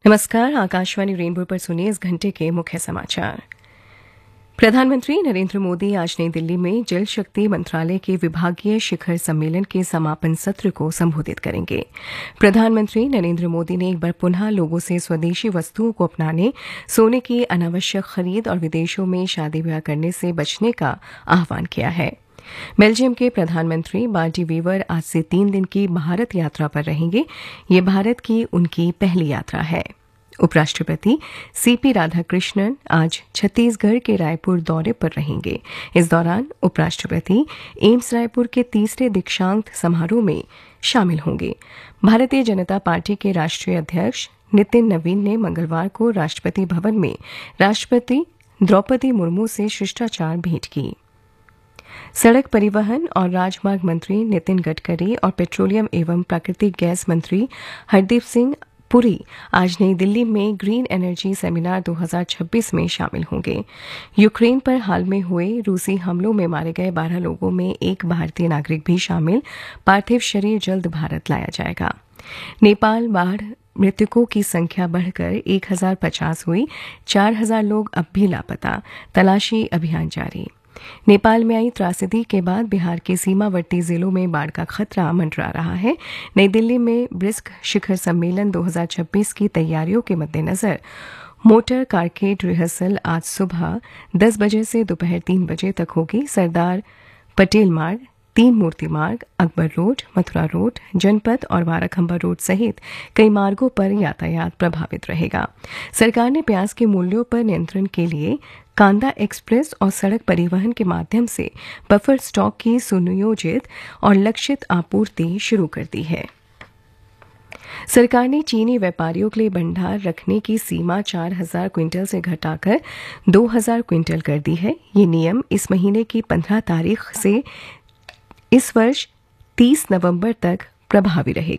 नमस्कार। आकाशवाणी रेनबो पर सुनिए इस घंटे के मुख्य समाचार। प्रधानमंत्री नरेंद्र मोदी आज नई दिल्ली में जल शक्ति मंत्रालय के विभागीय शिखर सम्मेलन के समापन सत्र को संबोधित करेंगे। प्रधानमंत्री नरेंद्र मोदी ने एक बार पुनः लोगों से स्वदेशी वस्तुओं को अपनाने, सोने की अनावश्यक खरीद और विदेशों में शादी ब्याह करने से बचने का आह्वान किया है। बेल्जियम के प्रधानमंत्री बार्टी वीवर आज से 3 दिन की भारत यात्रा पर रहेंगे। ये भारत की उनकी पहली यात्रा है। उपराष्ट्रपति सीपी राधाकृष्णन आज छत्तीसगढ़ के रायपुर दौरे पर रहेंगे। इस दौरान उपराष्ट्रपति एम्स रायपुर के तीसरे दीक्षांत समारोह में शामिल होंगे। भारतीय जनता पार्टी के राष्ट्रीय अध्यक्ष नितिन नवीन ने मंगलवार को राष्ट्रपति भवन में राष्ट्रपति द्रौपदी मुर्मू से शिष्टाचार भेंट की। सड़क परिवहन और राजमार्ग मंत्री नितिन गडकरी और पेट्रोलियम एवं प्राकृतिक गैस मंत्री हरदीप सिंह पुरी आज नई दिल्ली में ग्रीन एनर्जी सेमिनार 2026 में शामिल होंगे। यूक्रेन पर हाल में हुए रूसी हमलों में मारे गए 12 लोगों में एक भारतीय नागरिक भी शामिल। पार्थिव शरीर जल्द भारत लाया जाएगा। नेपाल बाढ़ मृतकों की संख्या बढ़कर 1050 हुई। 4000 लोग अब भी लापता। तलाशी अभियान जारी। नेपाल में आई त्रासदी के बाद बिहार के सीमावर्ती जिलों में बाढ़ का खतरा मंडरा रहा है। नई दिल्ली में ब्रिक्स शिखर सम्मेलन 2026 की तैयारियों के मद्देनजर मोटर कारकेड रिहर्सल आज सुबह 10 बजे से दोपहर 3 बजे तक होगी। सरदार पटेल मार्ग, 3 मूर्ति मार्ग, अकबर रोड, मथुरा रोड, जनपद और वाराखंबा रोड सहित कई मार्गों पर यातायात प्रभावित रहेगा। सरकार ने प्याज के मूल्यों पर नियंत्रण के लिए कांदा एक्सप्रेस और सड़क परिवहन के माध्यम से बफर स्टॉक की सुनियोजित और लक्षित आपूर्ति शुरू कर दी है। सरकार ने चीनी व्यापारियों के लिए भंडार रखने की सीमा 4000 क्विंटल से घटाकर 2000 क्विंटल कर दी है। ये नियम इस महीने की 15 तारीख से इस वर्ष 30 नवंबर तक प्रभावी रहेगा।